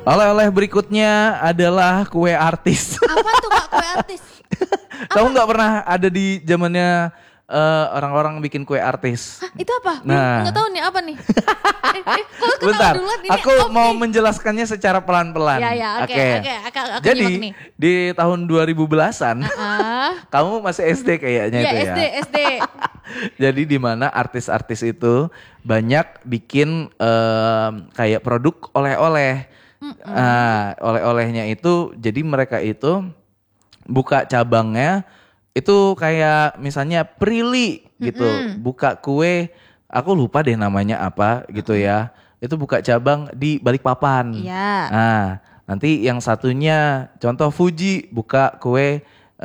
Oleh-oleh berikutnya adalah kue artis. Apa tuh Kak kue artis? Kamu nggak pernah ada di zamannya orang-orang bikin kue artis? Hah, itu apa? Nah. Nggak tahu nih apa nih. Kok ketawa Bentar, duluan ini aku off mau nih. menjelaskannya secara pelan-pelan. Ya, oke. Aku Jadi nyimak nih. di tahun 2010-an, kamu masih SD kayaknya Ya itu ya. SD. Jadi di mana artis-artis itu banyak bikin kayak produk oleh-oleh. Nah, oleh-olehnya itu jadi mereka itu buka cabangnya itu kayak misalnya Prilly gitu, buka kue, aku lupa deh namanya apa gitu ya. Itu buka cabang di Balikpapan. Iya. Nah, nanti yang satunya contoh Fuji buka kue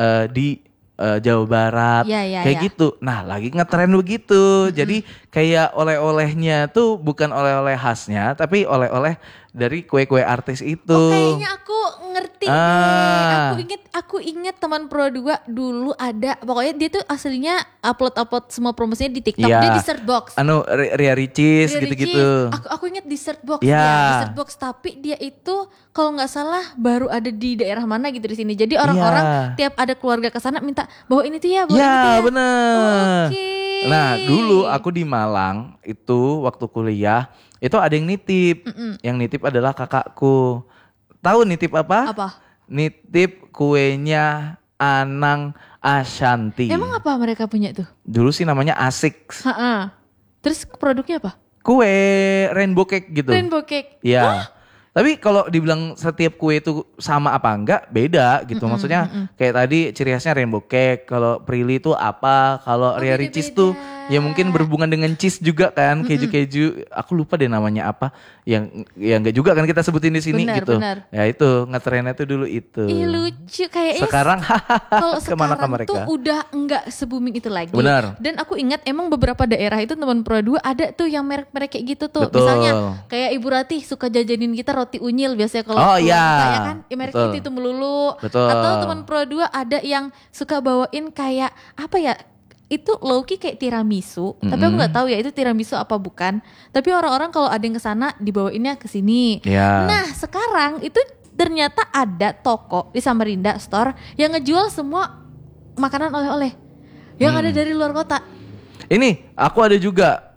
di Jawa Barat, Iya, kayak iya. gitu. Nah, lagi ngetren begitu. Jadi kayak oleh-olehnya tuh bukan oleh-oleh khasnya, tapi oleh-oleh dari kue-kue artis itu. Oh kayaknya aku ngerti Ah. nih. Aku inget teman Pro 2 dulu ada. Pokoknya dia tuh aslinya upload semua promosinya di TikTok. Iya. Dia di search box. Ria Ricis Ria gitu-gitu. Ricis. Aku inget di search box Ya. ya, di search box. Tapi dia itu kalau nggak salah baru ada di daerah mana gitu di sini. Jadi orang-orang tiap ada keluarga ke sana minta bawa ini tuh ya, bawa ini tuh Ya, ya. bener. Oke. Nah, dulu aku di Malang itu waktu kuliah itu ada yang nitip. Yang nitip adalah kakakku. Tahu nitip apa? Apa? Nitip kuenya Anang Ashanti. Emang apa mereka punya tuh? Dulu sih namanya Asik. Ha-ha. Terus produknya apa? Kue rainbow cake gitu. Rainbow cake. Iya. Tapi kalau dibilang setiap kue itu sama apa enggak, beda gitu. Maksudnya kayak tadi ciri khasnya rainbow cake, kalau Prilly itu apa, kalau Ria Ricis tuh ya mungkin berhubungan dengan cheese juga kan, keju-keju. Aku lupa deh namanya apa. Yang enggak juga kan kita sebutin di sini Benar, gitu. benar. Ya itu ngetrennya tuh dulu itu. Ih lucu kayaknya. Sekarang Kalau kemana sekarang mereka? tuh udah enggak se-booming itu lagi. Benar. Dan aku ingat emang beberapa daerah itu teman Pro 2 ada tuh yang merek-merek kayak gitu tuh. Betul. Misalnya kayak Ibu Ratih suka jajanin kita roti unyil biasanya kalau Oh, keluar iya. kita ya kan. Merek Betul. itu melulu. Betul. Atau teman Pro 2 ada yang suka bawain kayak apa ya? Itu low-key kayak tiramisu, tapi aku nggak tahu ya itu tiramisu apa bukan. Tapi orang-orang kalau ada yang kesana dibawainnya ke sini. Ya. Nah sekarang itu ternyata ada toko di Samarinda Store yang ngejual semua makanan oleh-oleh yang ada dari luar kota. Ini aku ada juga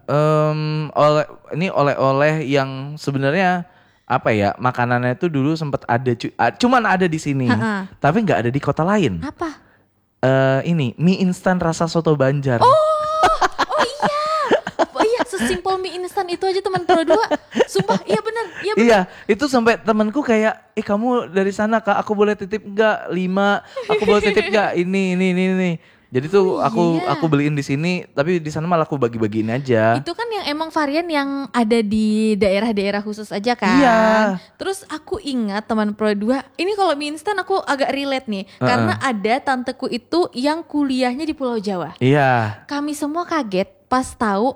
oleh-oleh yang sebenarnya apa ya, makanannya itu dulu sempat ada cuman ada di sini, tapi nggak ada di kota lain. Apa? Ini mie instan rasa soto Banjar. Oh iya, sesimpel mie instan itu aja teman Pro 2. Sumpah, iya benar. Iya, itu sampai temanku kayak, kamu dari sana Kak, aku boleh titip enggak 5? Aku boleh titip enggak ini. Jadi tuh aku beliin di sini, tapi di sana malah aku bagi-bagiin aja. Itu kan yang emang varian yang ada di daerah-daerah khusus aja kan. Iya. Terus aku ingat teman Pro 2, ini kalau mie instan aku agak relate nih. Karena ada tanteku itu yang kuliahnya di Pulau Jawa. Iya. Kami semua kaget pas tahu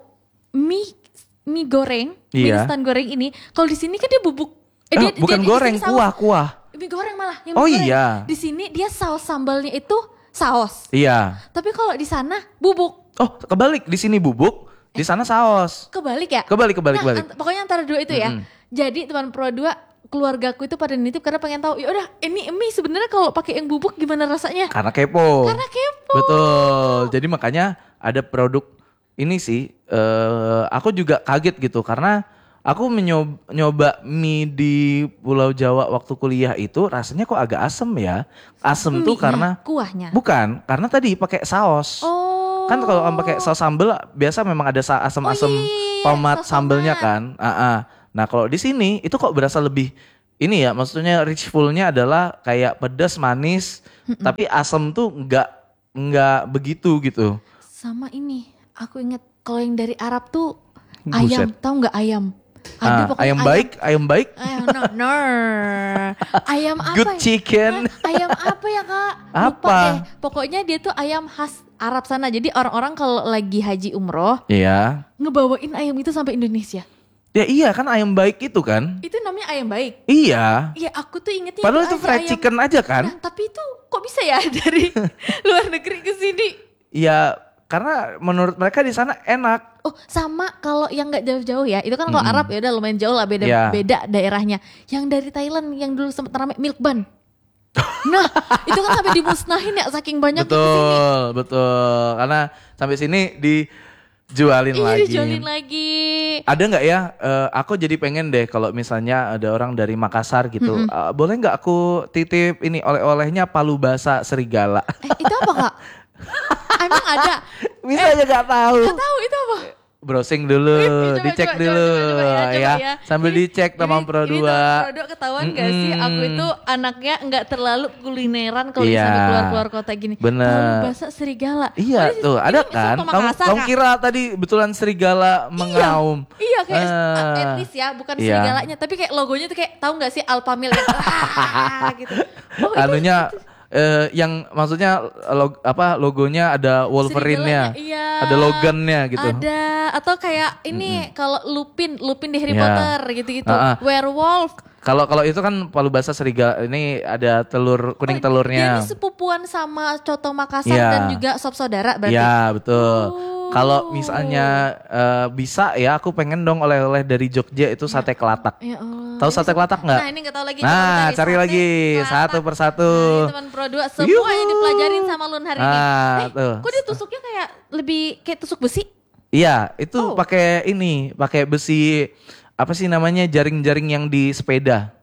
mie goreng, mie Iya. instan goreng ini, kalau di sini kan dia bubuk. Bukan di goreng, sini saus. kuah. Mie goreng malah yang Oh mie goreng. iya. Di sini dia saus sambalnya itu saus. Iya. Tapi kalau di sana bubuk. Oh, kebalik, di sini bubuk, di sana saus. Kebalik ya? Kebalik. Pokoknya antara dua itu ya. Jadi teman Pro 2 keluargaku itu pada nitip karena pengen tahu. Ya udah, ini mie sebenarnya kalau pakai yang bubuk gimana rasanya? Karena kepo. Kepo. Betul. Jadi makanya ada produk ini sih. Aku juga kaget gitu karena aku nyoba mie di Pulau Jawa waktu kuliah itu rasanya kok agak asem ya. Asem tuh karena kuahnya. Bukan, karena tadi pakai saus. Oh. Kan kalau kamu pakai saus sambal biasa memang ada asam-asam tomat saus sambelnya tomat. kan. Nah, kalau di sini itu kok berasa lebih ini ya, maksudnya richfulnya adalah kayak pedas manis, tapi asam tuh enggak begitu gitu. Sama ini, aku inget kalau yang dari Arab tuh Buset. ayam, tahu nggak ayam? Ada pokoknya ayam baik. No. Ayam apa? Good chicken. Ayam apa ya Kak? Lupa Apa? deh. Pokoknya dia tuh ayam khas Arab sana. Jadi orang-orang kalau lagi haji umroh Iya. ngebawain ayam itu sampai Indonesia. Ya iya kan ayam baik itu kan? Itu namanya ayam baik. Iya. Iya aku tuh ingetnya Padahal itu aja fried ayam. chicken aja kan? Nah, tapi itu kok bisa ya dari luar negeri ke sini? Ya karena menurut mereka di sana enak. Oh sama kalau yang nggak jauh-jauh ya, itu kan kalau Arab ya udah lumayan jauh lah beda daerahnya. Yang dari Thailand yang dulu sempat ramai milk bun. Nah itu kan sampai dimusnahin ya saking banyak di sini. Betul. Karena sampai sini dijualin lagi. Dijualin lagi. Ada nggak ya? Aku jadi pengen deh kalau misalnya ada orang dari Makassar gitu. Boleh nggak aku titip ini oleh-olehnya palu basah serigala? Itu apa Kak? Emang ada? Bisa aja nggak tahu. Gak tahu itu apa? Browsing dulu, dicek dulu ya. Sambil dicek Teman Pro 2. Ini Teman Pro 2 ketahuan gak sih? Aku itu anaknya nggak terlalu kulineran kalau misalnya keluar-keluar kota gini. Bener. Palu basah serigala. Iya tuh, ada kan? Kamu kira tadi betulan serigala mengaum. Iya kayak at least ya, bukan serigalanya, tapi kayak logonya tuh kayak tahu nggak sih Alpamil yang gitu. Oh, anunya yang maksudnya logonya ada Wolverine-nya, iya. ada Logan-nya gitu. Ada atau kayak ini kalau Lupin di Harry Potter gitu-gitu. Werewolf. Kalau itu kan palu basah serigala, ini ada telur kuning telurnya. Dia ini sepupuan sama coto Makassar dan juga sop saudara berarti. Iya betul. Kalau misalnya bisa ya, aku pengen dong oleh-oleh dari Jogja itu sate kelatak. Ya Allah. Tahu sate kelatak nggak? Nah ini nggak tahu lagi. Nah cari lagi kelatak. Satu persatu. Nah, Teman Pro 2 semua yang dipelajarin sama Lun hari ini. Tuh. Kok dia tusuknya kayak lebih kayak tusuk besi? Iya itu pakai besi apa sih namanya, jaring-jaring yang di sepeda.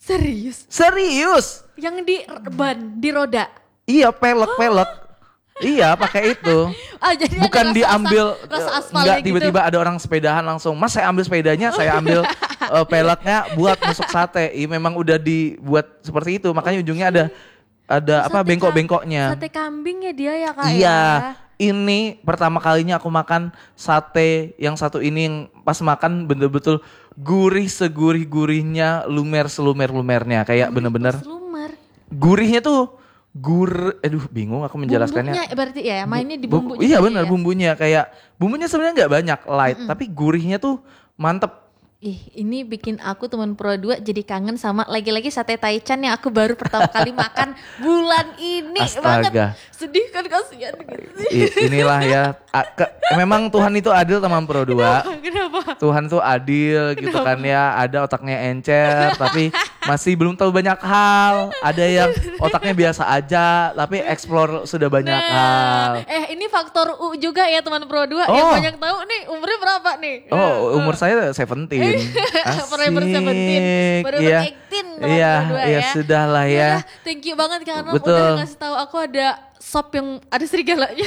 Serius? Yang di ban, di roda? Iya pelek. Iya pakai itu. Jadi bukan diambil enggak tiba-tiba ada orang sepedahan langsung, Mas saya ambil sepedanya, saya ambil peleknya buat masuk sate. Memang udah dibuat seperti itu, makanya ujungnya ada apa bengkok-bengkoknya. Sate kambing ya dia ya Kak. Iya. Ini pertama kalinya aku makan sate yang satu ini, yang pas makan bener-betul gurih segurih-gurihnya, lumer selumer-lumernya, kayak bener-bener gurihnya tuh aduh bingung aku menjelaskannya. Bumbunya berarti ya mainnya di bumbu. Iya benar bumbunya, kayak bumbunya sebenarnya nggak banyak, light, tapi gurihnya tuh mantep. Ini bikin aku Teman Pro 2 jadi kangen sama lagi-lagi sate Taichan yang aku baru pertama kali makan bulan ini. Astaga. Banget. Sedih kan, kasihan gitu. Inilah ya, memang Tuhan itu adil Teman Pro 2. Kenapa? Tuhan tuh adil gitu kan ya, ada otaknya encer tapi masih belum tahu banyak hal. Ada yang otaknya biasa aja tapi explore sudah banyak hal. Ini faktor U juga ya Teman Pro 2 yang banyak tahu nih. Umurnya berapa nih? Umur saya 17. Forever 17. Baru Iya. 18 Iya, ya. Sudah lah ya. Thank you banget karena Betul. udah ngasih tahu aku ada sop yang ada serigalanya.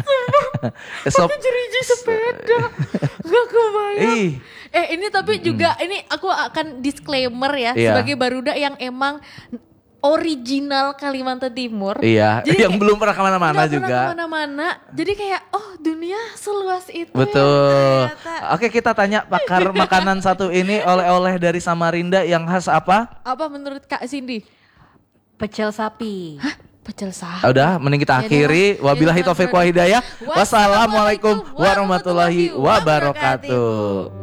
Sop jeruji sepeda. Gak kebayang. Ini tapi juga ini aku akan disclaimer ya sebagai barudak yang emang original Kalimantan Timur. Iya, jadi yang belum pernah kemana-mana juga. Pernah kemana-mana. Jadi kayak dunia seluas itu. Betul. Ya, Oke, kita tanya pakar makanan satu ini, oleh-oleh dari Samarinda yang khas apa? Apa menurut Kak Cindy? Pecel sapi. Hah? Pecel sapi. Udah, mending kita akhiri. Wabillahi taufiq wa hidayah. Wassalamualaikum warahmatullahi wabarakatuh.